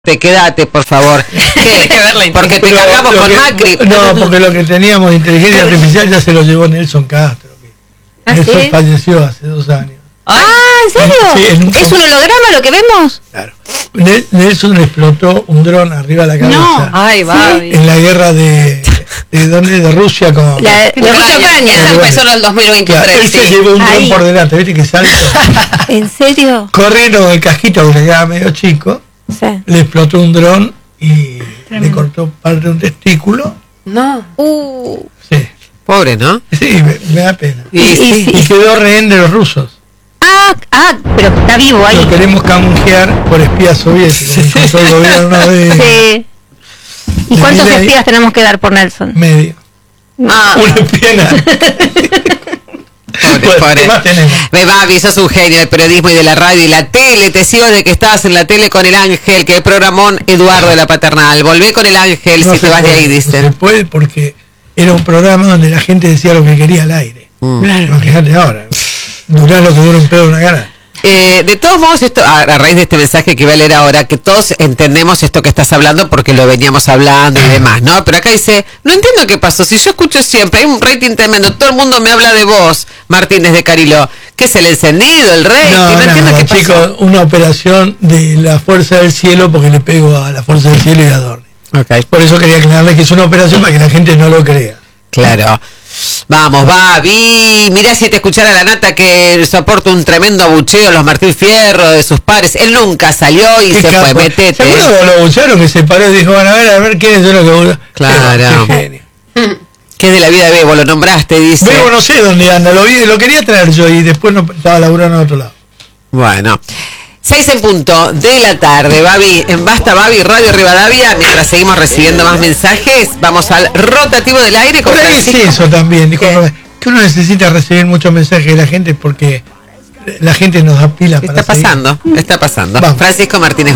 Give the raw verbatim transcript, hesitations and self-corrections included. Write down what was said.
Te quédate, por favor. ¿Qué? Porque te cargamos con que, Macri. No, porque lo que teníamos de inteligencia artificial ya se lo llevó Nelson Castro. ¿Ah, Nelson sí? falleció hace dos años. Ah, ¿en serio? Sí, en un- ¿Es un holograma lo que vemos? Claro. Nel- Nelson explotó un dron arriba de la cabeza. No. Ay, va. En la guerra de de dónde de Rusia con La, de Rusia Ucrania. Eso empezó en el dos mil veintitrés. Claro, él se sí. llevó un dron Ahí. por delante, viste que salta ¿En serio? corriendo con el casquito que le quedaba medio chico, Sí. le explotó un dron y le cortó parte de un testículo. No. Uh, Sí, Pobre, ¿no? sí, me, me da pena. Y, y- sí. Y quedó rehén de los rusos. ah, ah, pero está vivo ahí. Lo queremos canjear por espías soviéticos. Me encontró el gobierno de Sí. ¿Y de cuántos Milei. espías tenemos que dar por Nelson? medio. Ah, Una espía nada. Pobre, Bueno, pobre. ¿qué más tenemos? Me Babi, sos un genio del periodismo y de la radio y la tele. Te sigo de que estabas en la tele con el Ángel, que programón Eduardo de la Paternal. Volvé con el Ángel No si se te vas de puede, ahí, no dicen. se puede porque era un programa donde la gente decía lo que quería al aire. Mm. No, fíjate ahora. Durar lo que dura un pedo de una gana. Eh, de todos modos, esto a, a raíz de este mensaje que voy a leer ahora, que todos entendemos esto que estás hablando porque lo veníamos hablando y demás, ¿no? Pero acá dice, no entiendo qué pasó, si yo escucho siempre, hay un rating tremendo, todo el mundo me habla de vos, Martínez de Cariló, ¿qué es el encendido, el rating? No, No, entiendo no, qué pasó. chicos, una operación de la fuerza del cielo porque le pego a la fuerza del cielo y a Dorni. Ok, Por eso quería aclararle que es una operación para que la gente no lo crea. claro. Vamos, Babi, mirá si te escuchara la nata que soporta un tremendo abucheo a los Martín Fierro de sus padres, él nunca salió y Qué se capo. fue, ¿Se metete. acuerdan cuando lo bucharon que se paró y dijo, bueno, a ver, a ver quién es lo que vos-?" Claro. Qué genio. ¿Qué es de la vida de Bebo? Lo nombraste, dice. Bebo no sé dónde anda, lo vi, lo quería traer yo y después no estaba laburando en otro lado. Bueno, seis en punto de la tarde, Babi, en Basta Babi, Radio Rivadavia. Mientras seguimos recibiendo más mensajes, vamos al rotativo del aire con Por ahí es Francisco. eso también, dijo, ¿Qué? que uno necesita recibir muchos mensajes de la gente porque la gente nos da pila para Está seguir. pasando, está pasando. Vamos. Francisco Martínez.